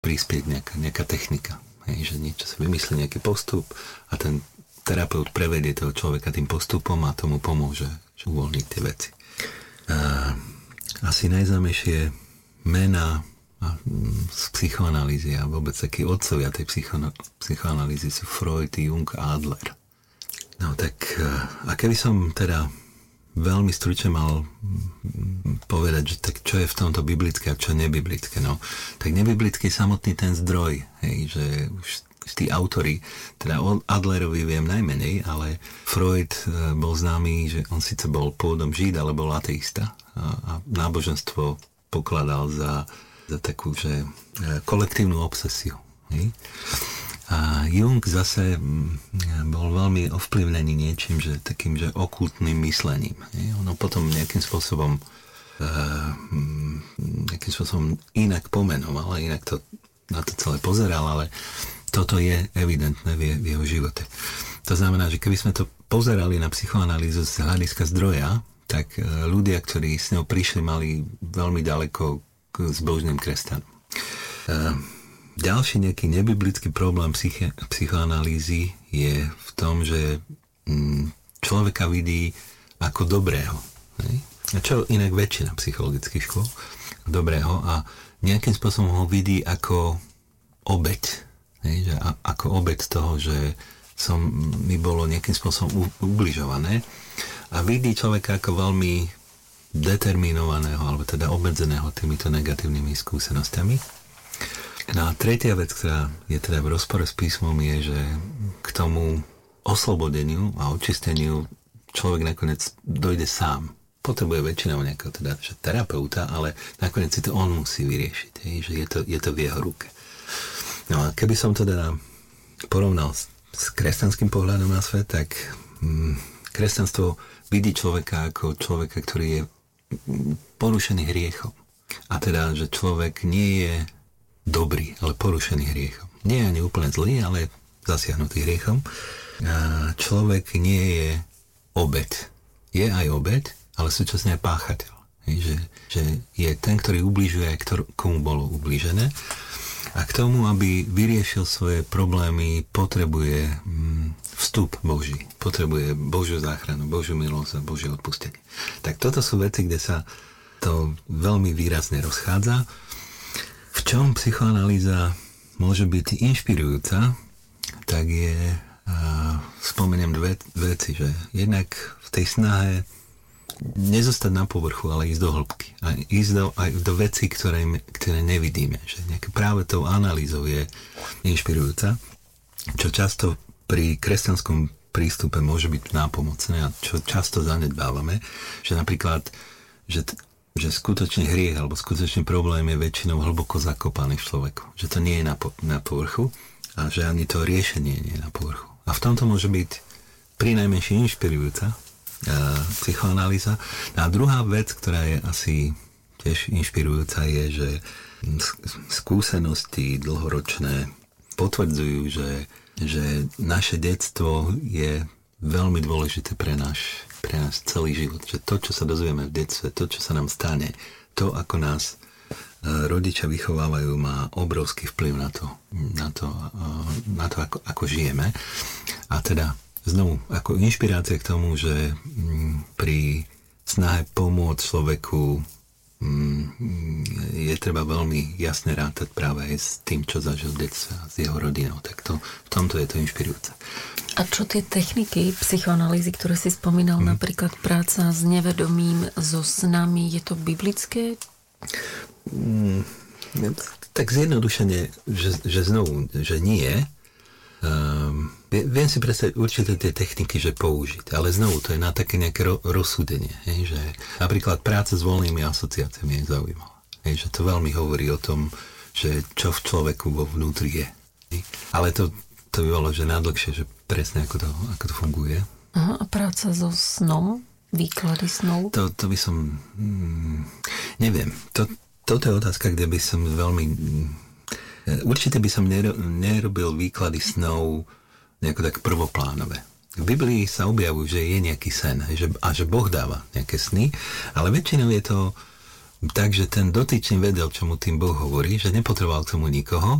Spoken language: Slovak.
prispieť nejaká technika. Hej, že niečo sa vymyslí, nejaký postup a ten terapeut prevedie toho človeka tým postupom a tomu pomôže uvoľniť tie veci. Asi najznámejšie mená z psychoanalýzy a vôbec takí otcovia tej psychoanalýzy sú Freud, Jung a Adler. No tak, a keby som teda veľmi stručne mal povedať, že tak čo je v tomto biblické a čo nebiblické, no tak nebiblický je samotný ten zdroj, hej, že už tí autori, teda o Adlerovi viem najmenej, ale Freud bol známy, že on síce bol pôvodom Žid, ale bol ateista a náboženstvo pokladal za takú, že kolektívnu obsesiu. Hej? A Jung zase bol veľmi ovplyvnený niečím, že takým, že okultným myslením. Hej? Ono potom nejakým spôsobom inak pomenoval, inak to na to celé pozeral, ale toto je evidentné v jeho živote. To znamená, že keby sme to pozerali na psychoanalýzu z hľadiska zdroja, tak ľudia, ktorí s ňou prišli, mali veľmi ďaleko k zbožným kresťanom. Ďalší nejaký nebiblický problém psychoanalýzy je v tom, že človeka vidí ako dobrého. Ne? A čo inak väčšina psychologických škôl dobrého a nejakým spôsobom ho vidí ako obeť. Ne? Že ako obeť toho, že mi bolo nejakým spôsobom ubližované a vidí človeka ako veľmi determinovaného, alebo teda obmedzeného týmito negatívnymi skúsenostami. No a tretia vec, ktorá je teda v rozpore s písmom, je, že k tomu oslobodeniu a očisteniu človek nakoniec dojde sám. Potrebuje väčšinou nejakého teda, že terapeuta, ale nakoniec si to on musí vyriešiť, že je to v jeho ruke. No a keby som to teda porovnal s kresťanským pohľadom na svet, tak kresťanstvo vidí človeka ako človeka, ktorý je porušený hriechom. A teda, že človek nie je dobrý, ale porušený hriechom. Nie je ani úplne zlý, ale zasiahnutý hriechom. A človek nie je obeť. Je aj obeť, ale súčasne aj páchateľ. Že je ten, ktorý ubližuje aj komu bolo ublížené. A k tomu, aby vyriešil svoje problémy, potrebuje vstup Boží. Potrebuje Božiu záchranu, Božiu milosť a Božie odpustenie. Tak toto sú veci, kde sa to veľmi výrazne rozchádza. V čom psychoanalýza môže byť inšpirujúca, tak je, spomeniem dve veci, že jednak v tej snahe nezostať na povrchu, ale ísť do hĺbky. A ísť aj do vecí, ktoré nevidíme. Že práve tou analýzou je inšpirujúca, čo často pri kresťanskom prístupe môže byť nápomocné a čo často zanedbávame, že napríklad, že skutočný hriech alebo skutočný problém je väčšinou hlboko zakopaný v človeku. Že to nie je na povrchu a že ani to riešenie nie je na povrchu. A v tomto môže byť prinajmenšie inšpirujúca psychoanalýza. A druhá vec, ktorá je asi tiež inšpirujúca, je, že skúsenosti dlhoročné potvrdzujú, že naše detstvo je veľmi dôležité pre náš celý život. Že to, čo sa dozvieme v detstve, to, čo sa nám stane, to, ako nás rodičia vychovávajú, má obrovský vplyv na to ako žijeme. A teda znovu, ako inšpirácia k tomu, že pri snahe pomôcť človeku je treba veľmi jasne rátať práve aj s tým, čo zažil v detstve s jeho rodinou. Tak v tomto je to inšpirujúce. A čo tie techniky psychoanalýzy, ktoré si spomínal, napríklad práca s nevedomím, so snami, je to biblické? Tak zjednodušene, že znovu, že nie. Viem si predstaviť určite tie techniky, že použiť, ale znovu to je na také nejaké rozsúdenie, že napríklad práca s voľnými asociáciami je zaujímavá, že to veľmi hovorí o tom, že čo v človeku vo vnútri je. Ale to by bolo, že nadlhšie, že presne ako to funguje. Aha, a práca so snom? Výklady snov? To by som... neviem. Toto je otázka, kde by som veľmi... Určite by som nerobil výklady snov nejako tak prvoplánové. V Biblii sa objavujú, že je nejaký sen a že Boh dáva nejaké sny, ale väčšinou je to Takže ten dotyčný vedel, čo mu tým Boh hovorí, že nepotreboval k tomu nikoho,